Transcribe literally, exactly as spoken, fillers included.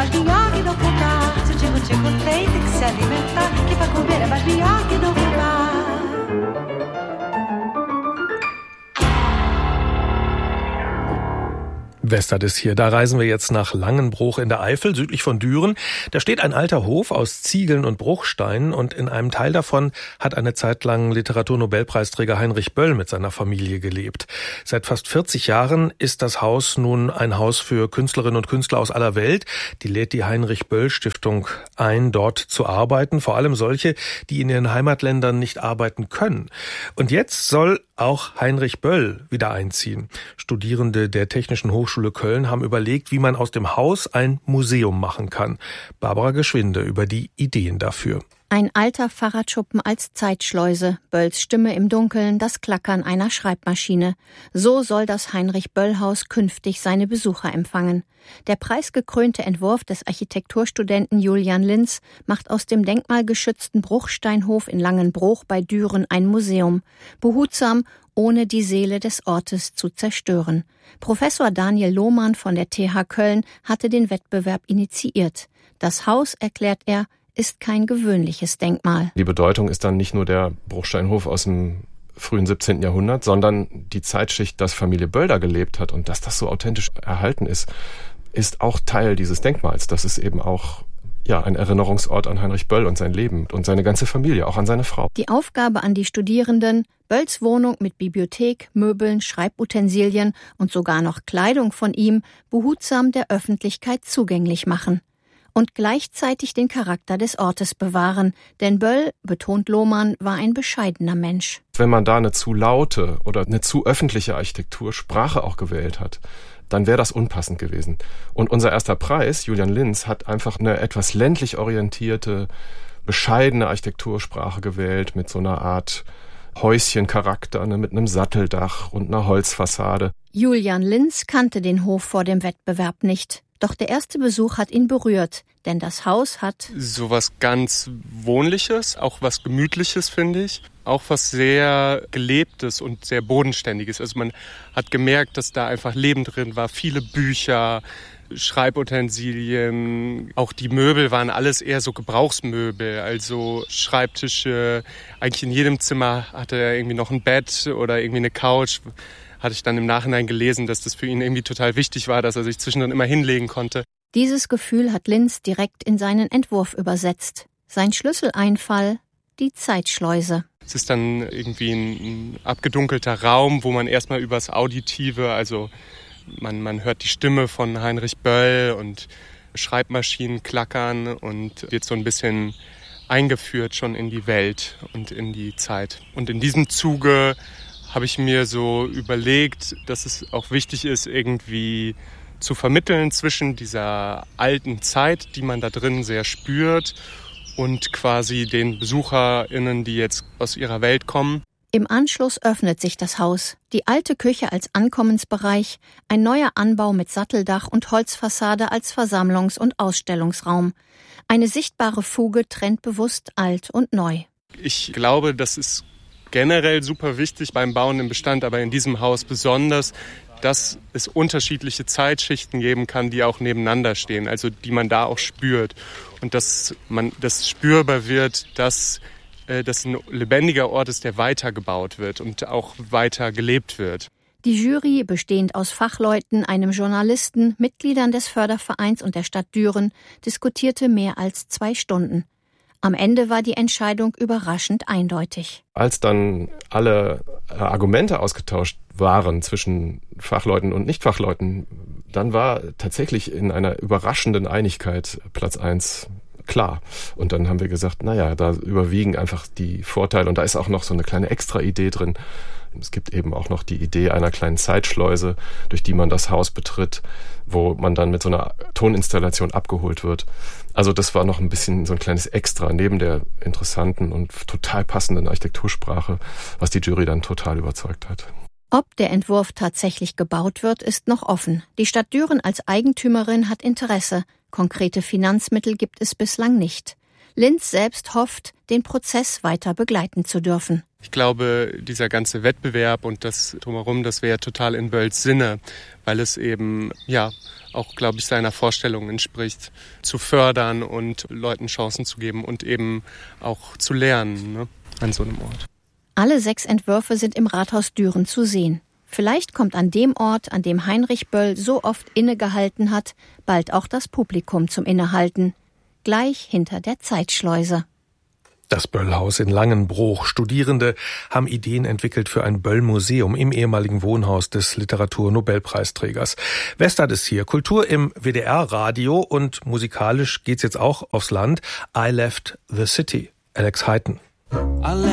mas minhoca e não fubá. Se o tico-tico tem, tem que se alimentar. Que vai comer é mais minhoca e não fubá. Westert ist hier. Da reisen wir jetzt nach Langenbruch in der Eifel, südlich von Düren. Da steht ein alter Hof aus Ziegeln und Bruchsteinen und in einem Teil davon hat eine Zeit lang Literaturnobelpreisträger Heinrich Böll mit seiner Familie gelebt. Seit fast vierzig Jahren ist das Haus nun ein Haus für Künstlerinnen und Künstler aus aller Welt. Die lädt die Heinrich-Böll-Stiftung ein, dort zu arbeiten, vor allem solche, die in ihren Heimatländern nicht arbeiten können. Und jetzt soll auch Heinrich Böll wieder einziehen. Studierende der Technischen Hochschule Köln haben überlegt, wie man aus dem Haus ein Museum machen kann. Barbara Geschwinde über die Ideen dafür. Ein alter Fahrradschuppen als Zeitschleuse, Bölls Stimme im Dunkeln, das Klackern einer Schreibmaschine. So soll das Heinrich-Böll-Haus künftig seine Besucher empfangen. Der preisgekrönte Entwurf des Architekturstudenten Julian Linz macht aus dem denkmalgeschützten Bruchsteinhof in Langenbruch bei Düren ein Museum. Behutsam, ohne die Seele des Ortes zu zerstören. Professor Daniel Lohmann von der T H Köln hatte den Wettbewerb initiiert. Das Haus, erklärt er, ist kein gewöhnliches Denkmal. Die Bedeutung ist dann nicht nur der Bruchsteinhof aus dem frühen siebzehnten Jahrhundert, sondern die Zeitschicht, dass Familie Böll da gelebt hat und dass das so authentisch erhalten ist, ist auch Teil dieses Denkmals. Das ist eben auch ja ein Erinnerungsort an Heinrich Böll und sein Leben und seine ganze Familie, auch an seine Frau. Die Aufgabe an die Studierenden, Bölls Wohnung mit Bibliothek, Möbeln, Schreibutensilien und sogar noch Kleidung von ihm behutsam der Öffentlichkeit zugänglich machen. Und gleichzeitig den Charakter des Ortes bewahren. Denn Böll, betont Lohmann, war ein bescheidener Mensch. Wenn man da eine zu laute oder eine zu öffentliche Architektursprache auch gewählt hat, dann wäre das unpassend gewesen. Und unser erster Preis, Julian Linz, hat einfach eine etwas ländlich orientierte, bescheidene Architektursprache gewählt mit so einer Art Häuschencharakter, ne, mit einem Satteldach und einer Holzfassade. Julian Linz kannte den Hof vor dem Wettbewerb nicht. Doch der erste Besuch hat ihn berührt, denn das Haus hat so was ganz Wohnliches, auch was Gemütliches, finde ich. Auch was sehr Gelebtes und sehr Bodenständiges. Also man hat gemerkt, dass da einfach Leben drin war. Viele Bücher, Schreibutensilien, auch die Möbel waren alles eher so Gebrauchsmöbel. Also Schreibtische, eigentlich in jedem Zimmer hatte er irgendwie noch ein Bett oder irgendwie eine Couch. Hatte ich dann im Nachhinein gelesen, dass das für ihn irgendwie total wichtig war, dass er sich zwischendrin immer hinlegen konnte. Dieses Gefühl hat Linz direkt in seinen Entwurf übersetzt. Sein Schlüsseleinfall, die Zeitschleuse. Es ist dann irgendwie ein abgedunkelter Raum, wo man erstmal übers Auditive, also man, man hört die Stimme von Heinrich Böll und Schreibmaschinen klackern und wird so ein bisschen eingeführt schon in die Welt und in die Zeit. Und in diesem Zuge habe ich mir so überlegt, dass es auch wichtig ist, irgendwie zu vermitteln zwischen dieser alten Zeit, die man da drin sehr spürt, und quasi den BesucherInnen, die jetzt aus ihrer Welt kommen. Im Anschluss öffnet sich das Haus. Die alte Küche als Ankommensbereich, ein neuer Anbau mit Satteldach und Holzfassade als Versammlungs- und Ausstellungsraum. Eine sichtbare Fuge trennt bewusst alt und neu. Ich glaube, das ist generell super wichtig beim Bauen im Bestand, aber in diesem Haus besonders, dass es unterschiedliche Zeitschichten geben kann, die auch nebeneinander stehen, also die man da auch spürt. Und dass man das spürbar wird, dass äh, das ein lebendiger Ort ist, der weitergebaut wird und auch weiter gelebt wird. Die Jury, bestehend aus Fachleuten, einem Journalisten, Mitgliedern des Fördervereins und der Stadt Düren, diskutierte mehr als zwei Stunden. Am Ende war die Entscheidung überraschend eindeutig. Als dann alle Argumente ausgetauscht waren zwischen Fachleuten und Nichtfachleuten, dann war tatsächlich in einer überraschenden Einigkeit Platz eins klar. Und dann haben wir gesagt, naja, da überwiegen einfach die Vorteile. Und da ist auch noch so eine kleine Extra-Idee drin. Es gibt eben auch noch die Idee einer kleinen Zeitschleuse, durch die man das Haus betritt, wo man dann mit so einer Toninstallation abgeholt wird. Also das war noch ein bisschen so ein kleines Extra neben der interessanten und total passenden Architektursprache, was die Jury dann total überzeugt hat. Ob der Entwurf tatsächlich gebaut wird, ist noch offen. Die Stadt Düren als Eigentümerin hat Interesse. Konkrete Finanzmittel gibt es bislang nicht. Linz selbst hofft, den Prozess weiter begleiten zu dürfen. Ich glaube, dieser ganze Wettbewerb und das Drumherum, das wäre total in Bölls Sinne, weil es eben, ja, auch, glaube ich, seiner Vorstellung entspricht, zu fördern und Leuten Chancen zu geben und eben auch zu lernen, ne, an so einem Ort. Alle sechs Entwürfe sind im Rathaus Düren zu sehen. Vielleicht kommt an dem Ort, an dem Heinrich Böll so oft innegehalten hat, bald auch das Publikum zum Innehalten. Gleich hinter der Zeitschleuse. Das Böllhaus in Langenbruch. Studierende haben Ideen entwickelt für ein Böll-Museum im ehemaligen Wohnhaus des Literaturnobelpreisträgers. Westart ist hier. Kultur im W D R-Radio und musikalisch geht's jetzt auch aufs Land. I Left the City. Alex Hayton.